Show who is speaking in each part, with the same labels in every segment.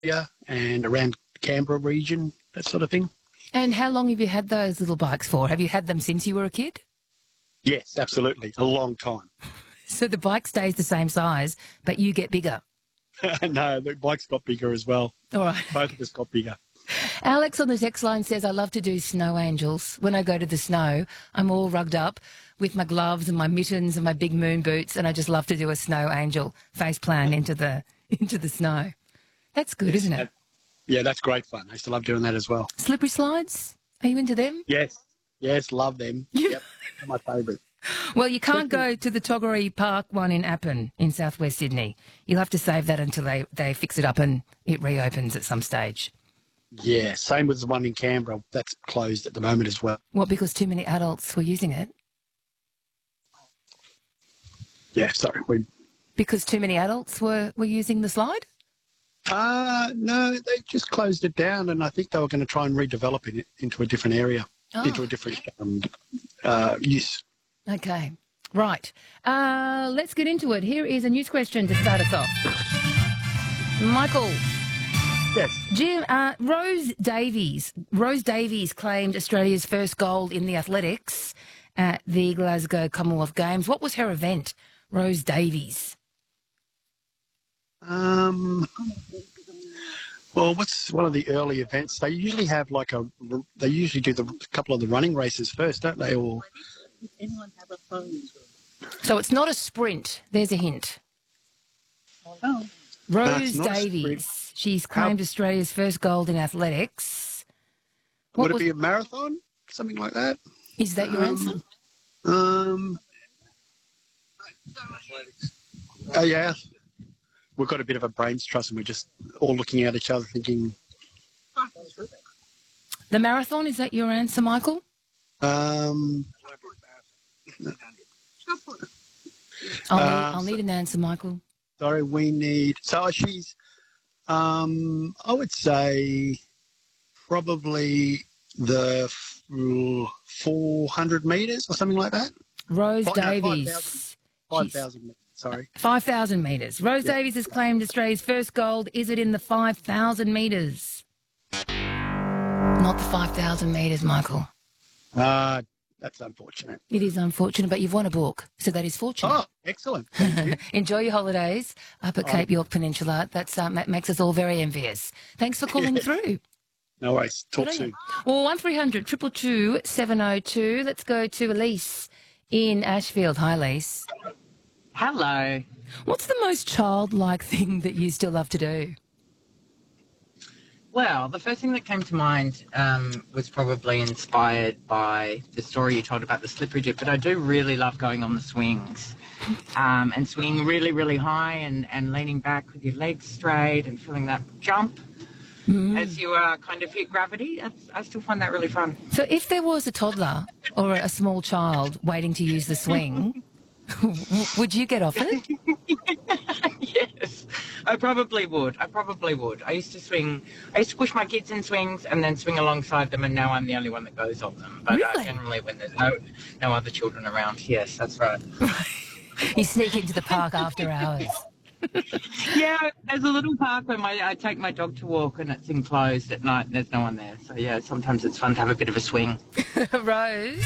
Speaker 1: and around Canberra region, that sort of thing.
Speaker 2: And how long have you had those little bikes for? Have you had them since you were a kid?
Speaker 1: Yes, absolutely. A long time.
Speaker 2: So the bike stays the same size, but you get bigger?
Speaker 1: No, the bike's got bigger as well.
Speaker 2: All right.
Speaker 1: Both of us got bigger.
Speaker 2: Alex on the text line says, I love to do snow angels. When I go to the snow, I'm all rugged up with my gloves and my mittens and my big moon boots, and I just love to do a snow angel face plant into the snow. That's good, isn't it?
Speaker 1: Yeah, that's great fun. I used to love doing that as well.
Speaker 2: Slippery slides? Are you into them?
Speaker 1: Yes, love them. Yep, they're my favourite.
Speaker 2: Well, you can't go to the Toggery Park one in Appin in southwest Sydney. You'll have to save that until they fix it up and it reopens at some stage.
Speaker 1: Yeah, same with the one in Canberra. That's closed at the moment as well.
Speaker 2: What, because too many adults were using it?
Speaker 1: Yeah, sorry.
Speaker 2: Because too many adults were using the slide?
Speaker 1: No, they just closed it down, and I think they were going to try and redevelop it into a different area, into a different use.
Speaker 2: Okay, right. Let's get into it. Here is a news question to start us off. Michael.
Speaker 1: Yes.
Speaker 2: Jim, Rose Davies claimed Australia's first gold in the athletics at the Glasgow Commonwealth Games. What was her event, Rose Davies?
Speaker 1: Well, what's one of the early events? They usually have they usually do a couple of the running races first, don't they? Or
Speaker 3: anyone have a phone?
Speaker 2: So it's not a sprint. There's a hint.
Speaker 3: Oh.
Speaker 2: Rose Davies. She's claimed Australia's first gold in athletics.
Speaker 1: Would it be a marathon? Something like that?
Speaker 2: Is that your answer?
Speaker 1: Yeah. We've got a bit of a brains trust and we're just all looking at each other thinking...
Speaker 2: The marathon, is that your answer, Michael? I'll need an answer, Michael.
Speaker 1: Sorry, we need... So she's... I would say probably the 400 metres or something like that.
Speaker 2: Rose Davies.
Speaker 1: 5,000 metres, sorry.
Speaker 2: 5,000 metres. Rose Davies has claimed Australia's first gold. Is it in the 5,000 metres? Not the 5,000 metres, Michael.
Speaker 1: That's unfortunate.
Speaker 2: It is unfortunate, but you've won a book, so that is fortunate.
Speaker 1: Oh, excellent. Thank you.
Speaker 2: Enjoy your holidays up at Cape York Peninsula. That makes us all very envious. Thanks for calling through.
Speaker 1: No worries. Talk soon.
Speaker 2: Well, 1300 222 702. Let's go to Elise in Ashfield. Hi, Elise.
Speaker 4: Hello.
Speaker 2: What's the most childlike thing that you still love to do?
Speaker 4: Well, the first thing that came to mind was probably inspired by the story you told about the slippery dip, but I do really love going on the swings and swinging really, really high and leaning back with your legs straight and feeling that jump as you kind of hit gravity. I still find that really fun.
Speaker 2: So if there was a toddler or a small child waiting to use the swing, would you get off it?
Speaker 4: Yes, I probably would. I used to push my kids in swings and then swing alongside them, and now I'm the only one that goes on them. But
Speaker 2: really?
Speaker 4: Generally when there's no other children around, yes, that's right.
Speaker 2: You sneak into the park after hours.
Speaker 4: Yeah, there's a little park where I take my dog to walk and it's enclosed at night and there's no one there. So, yeah, sometimes it's fun to have a bit of a swing.
Speaker 2: Rose?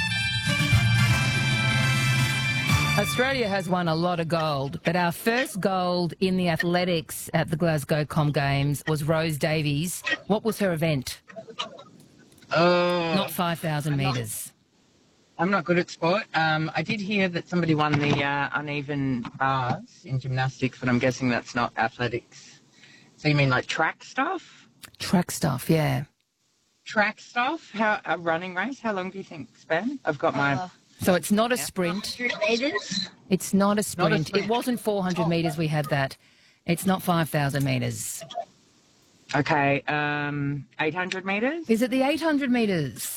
Speaker 2: Australia has won a lot of gold, but our first gold in the athletics at the Glasgow Com Games was Rose Davies. What was her event? Not 5,000 metres.
Speaker 4: I'm not good at sport. I did hear that somebody won the uneven bars in gymnastics, but I'm guessing that's not athletics. So you mean like track stuff?
Speaker 2: Track stuff, yeah.
Speaker 4: Track stuff? A running race? How long do you think, Span? I've got my...
Speaker 2: So it's not a sprint.
Speaker 3: 100 metres?
Speaker 2: It's not a sprint.
Speaker 4: Not a sprint.
Speaker 2: It wasn't 400 metres, we had that. It's not 5,000 metres.
Speaker 4: Okay, 800 metres?
Speaker 2: Is it the 800 metres?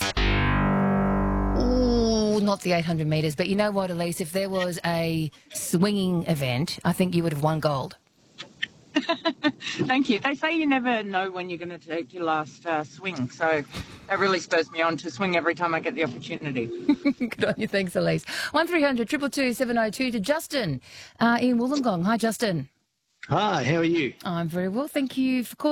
Speaker 2: Ooh, not the 800 metres. But you know what, Elise? If there was a swinging event, I think you would have won gold.
Speaker 4: Thank you. They say you never know when you're going to take your last swing, so that really spurs me on to swing every time I get the opportunity.
Speaker 2: Good on you. Thanks, Elise. 1300 222 702 to Justin in Wollongong. Hi, Justin.
Speaker 1: Hi, how are you?
Speaker 2: I'm very well. Thank you for calling.